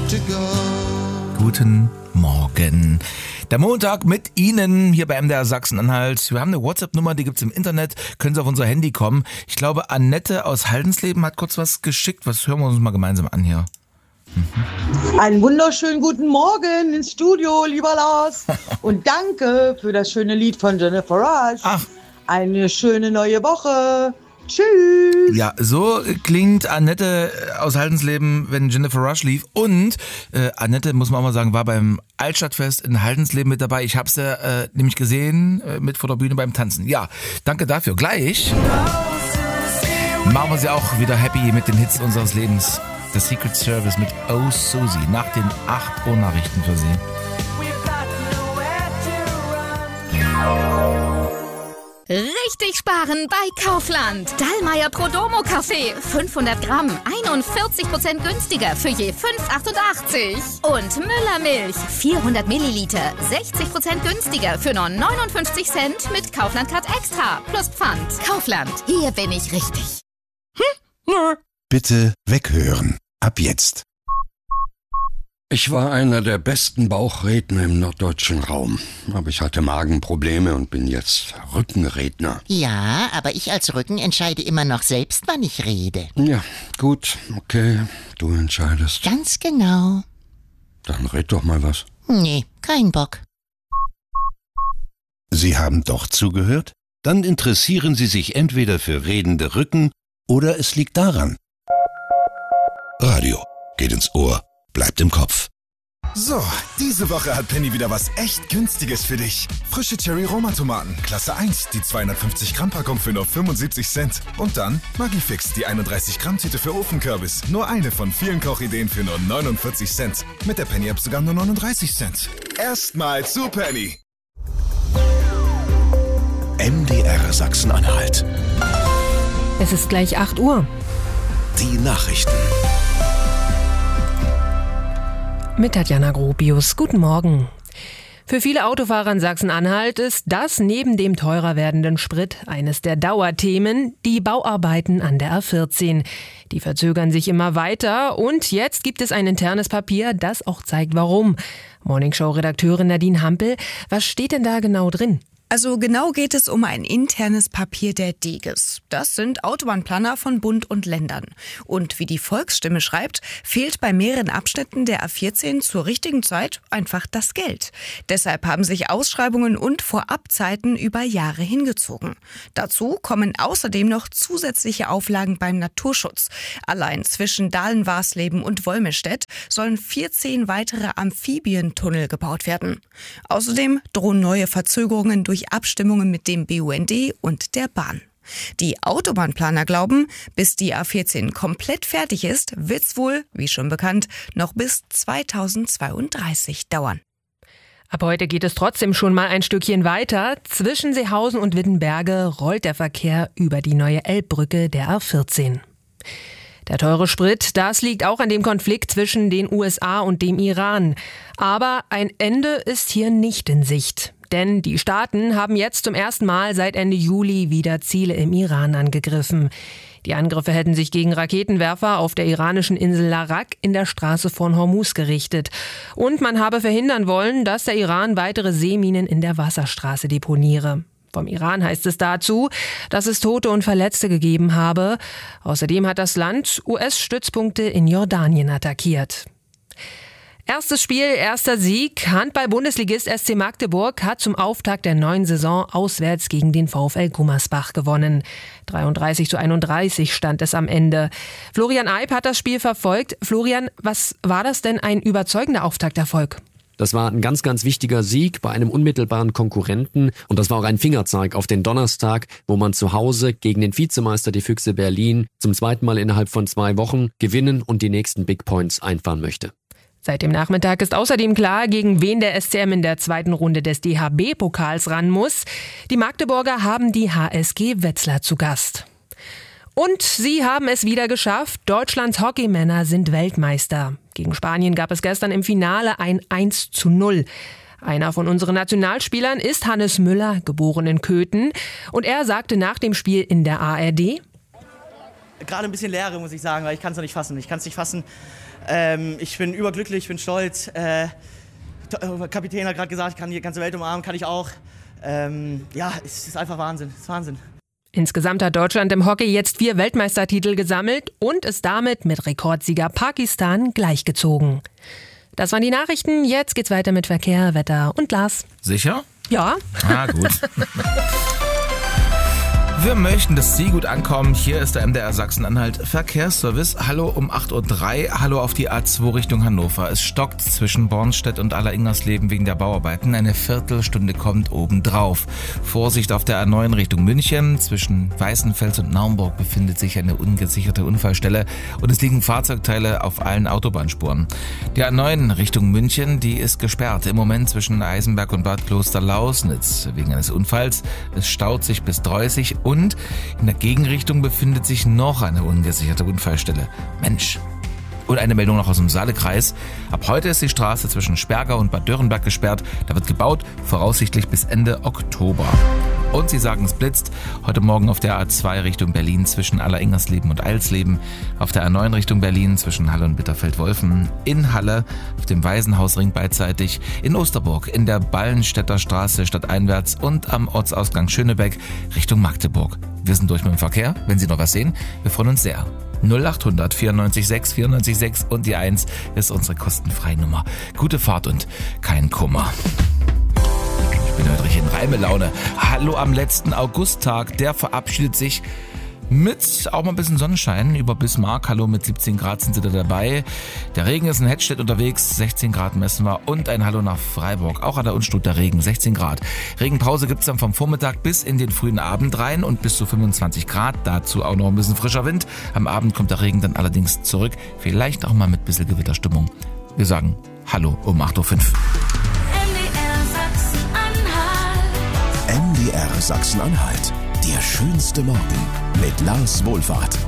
to go. Guten Morgen. Der Montag mit Ihnen hier bei MDR Sachsen-Anhalt. Wir haben eine WhatsApp-Nummer, die gibt's im Internet. Können Sie auf unser Handy kommen. Ich glaube, Annette aus Haldensleben hat kurz was geschickt. Was hören wir uns mal gemeinsam an hier? Einen wunderschönen guten Morgen ins Studio, lieber Lars. Und danke für das schöne Lied von Jennifer Rush. Ach. Eine schöne neue Woche. Tschüss. Ja, so klingt Annette aus Haldensleben, wenn Jennifer Rush lief. Und Annette, muss man auch mal sagen, war beim Altstadtfest in Haldensleben mit dabei. Ich hab's ja nämlich gesehen mit vor der Bühne beim Tanzen. Ja, danke dafür. Gleich machen wir sie auch wieder happy mit den Hits unseres Lebens. The Secret Service mit Oh Susie nach den 8 Uhr Nachrichten für Sie. Richtig sparen bei Kaufland. Dallmayr Prodomo Kaffee 500 Gramm 41% günstiger für je 5,88. Und Müller Milch 400 Milliliter 60% günstiger für nur 59 Cent mit Kaufland Card Extra plus Pfand. Kaufland, hier bin ich richtig. Bitte weghören. Ab jetzt. Ich war einer der besten Bauchredner im norddeutschen Raum. Aber ich hatte Magenprobleme und bin jetzt Rückenredner. Ja, aber ich als Rücken entscheide immer noch selbst, wann ich rede. Ja, gut, okay, du entscheidest. Ganz genau. Dann red doch mal was. Nee, kein Bock. Sie haben doch zugehört? Dann interessieren Sie sich entweder für redende Rücken oder es liegt daran. Radio geht ins Ohr, bleibt im Kopf. So, diese Woche hat Penny wieder was echt Günstiges für dich. Frische Cherry-Roma-Tomaten, Klasse 1, die 250-Gramm-Packung für nur 75 Cent. Und dann Maggi-Fix, die 31-Gramm-Tüte für Ofenkürbis. Nur eine von vielen Kochideen für nur 49 Cent. Mit der Penny-App sogar nur 39 Cent. Erstmal zu Penny. MDR Sachsen-Anhalt. Es ist gleich 8 Uhr. Die Nachrichten. Mit Tatjana Gropius. Guten Morgen. Für viele Autofahrer in Sachsen-Anhalt ist das neben dem teurer werdenden Sprit eines der Dauerthemen, die Bauarbeiten an der A14. Die verzögern sich immer weiter und jetzt gibt es ein internes Papier, das auch zeigt, warum. Morningshow-Redakteurin Nadine Hampel, was steht denn da genau drin? Also genau geht es um ein internes Papier der DEGES. Das sind Autobahnplaner von Bund und Ländern. Und wie die Volksstimme schreibt, fehlt bei mehreren Abschnitten der A14 zur richtigen Zeit einfach das Geld. Deshalb haben sich Ausschreibungen und Vorabzeiten über Jahre hingezogen. Dazu kommen außerdem noch zusätzliche Auflagen beim Naturschutz. Allein zwischen Dahlen-Warsleben und Wolmestedt sollen 14 weitere Amphibientunnel gebaut werden. Außerdem drohen neue Verzögerungen durch Abstimmungen mit dem BUND und der Bahn. Die Autobahnplaner glauben, bis die A14 komplett fertig ist, wird's wohl, wie schon bekannt, noch bis 2032 dauern. Ab heute geht es trotzdem schon mal ein Stückchen weiter. Zwischen Seehausen und Wittenberge rollt der Verkehr über die neue Elbbrücke der A14. Der teure Sprit, das liegt auch an dem Konflikt zwischen den USA und dem Iran. Aber ein Ende ist hier nicht in Sicht. Denn die Staaten haben jetzt zum ersten Mal seit Ende Juli wieder Ziele im Iran angegriffen. Die Angriffe hätten sich gegen Raketenwerfer auf der iranischen Insel Larak in der Straße von Hormuz gerichtet. Und man habe verhindern wollen, dass der Iran weitere Seeminen in der Wasserstraße deponiere. Vom Iran heißt es dazu, dass es Tote und Verletzte gegeben habe. Außerdem hat das Land US-Stützpunkte in Jordanien attackiert. Erstes Spiel, erster Sieg. Handball-Bundesligist SC Magdeburg hat zum Auftakt der neuen Saison auswärts gegen den VfL Gummersbach gewonnen. 33:31 stand es am Ende. Florian Eib hat das Spiel verfolgt. Florian, was war das denn ein überzeugender Auftakterfolg? Das war ein ganz, ganz wichtiger Sieg bei einem unmittelbaren Konkurrenten und das war auch ein Fingerzeig auf den Donnerstag, wo man zu Hause gegen den Vizemeister, die Füchse Berlin, zum zweiten Mal innerhalb von 2 Wochen gewinnen und die nächsten Big Points einfahren möchte. Seit dem Nachmittag ist außerdem klar, gegen wen der SCM in der zweiten Runde des DHB-Pokals ran muss. Die Magdeburger haben die HSG Wetzlar zu Gast. Und sie haben es wieder geschafft. Deutschlands Hockeymänner sind Weltmeister. Gegen Spanien gab es gestern im Finale ein 1:0. Einer von unseren Nationalspielern ist Hannes Müller, geboren in Köthen. Und er sagte nach dem Spiel in der ARD: Gerade ein bisschen Leere, muss ich sagen, weil ich kann es noch nicht fassen. Ich kann es nicht fassen, Ich bin überglücklich, ich bin stolz. Kapitän hat gerade gesagt, ich kann die ganze Welt umarmen, kann ich auch. Es ist einfach Wahnsinn, es ist Wahnsinn. Insgesamt hat Deutschland im Hockey jetzt 4 Weltmeistertitel gesammelt und ist damit mit Rekordsieger Pakistan gleichgezogen. Das waren die Nachrichten, jetzt geht's weiter mit Verkehr, Wetter und Lars. Sicher? Ja. Ah, gut. Wir möchten, dass Sie gut ankommen. Hier ist der MDR Sachsen-Anhalt Verkehrsservice. Hallo um 8.03 Uhr. Hallo auf die A2 Richtung Hannover. Es stockt zwischen Bornstedt und Alleringersleben wegen der Bauarbeiten. Eine Viertelstunde kommt obendrauf. Vorsicht auf der A9 Richtung München. Zwischen Weißenfels und Naumburg befindet sich eine ungesicherte Unfallstelle und es liegen Fahrzeugteile auf allen Autobahnspuren. Die A9 Richtung München, die ist gesperrt. Im Moment zwischen Eisenberg und Bad Kloster-Lausnitz wegen eines Unfalls. Es staut sich bis Dreußig und in der Gegenrichtung befindet sich noch eine ungesicherte Unfallstelle. Mensch. Und eine Meldung noch aus dem Saalekreis. Ab heute ist die Straße zwischen Sperger und Bad Dürrenberg gesperrt. Da wird gebaut, voraussichtlich bis Ende Oktober. Und Sie sagen, es blitzt. Heute Morgen auf der A2 Richtung Berlin zwischen Alleringersleben und Eilsleben. Auf der A9 Richtung Berlin zwischen Halle und Bitterfeld-Wolfen. In Halle auf dem Waisenhausring beidseitig. In Osterburg in der Ballenstädter Straße stadteinwärts und am Ortsausgang Schönebeck Richtung Magdeburg. Wir sind durch mit dem Verkehr. Wenn Sie noch was sehen, wir freuen uns sehr. 0800 94 6 94 6 und die 1 ist unsere kostenfreie Nummer. Gute Fahrt und kein Kummer. Ich bin heute richtig in Reimelaune. Hallo am letzten Augusttag, der verabschiedet sich mit auch mal ein bisschen Sonnenschein über Bismarck. Hallo, mit 17 Grad sind Sie da dabei. Der Regen ist in Hettstedt unterwegs, 16 Grad messen wir. Und ein Hallo nach Freiburg, auch an der Unstrut der Regen, 16 Grad. Regenpause gibt's dann vom Vormittag bis in den frühen Abend rein und bis zu 25 Grad. Dazu auch noch ein bisschen frischer Wind. Am Abend kommt der Regen dann allerdings zurück. Vielleicht auch mal mit ein bisschen Gewitterstimmung. Wir sagen Hallo um 8.05 Uhr. MDR Sachsen-Anhalt. Der schönste Morgen mit Lars Wohlfahrt.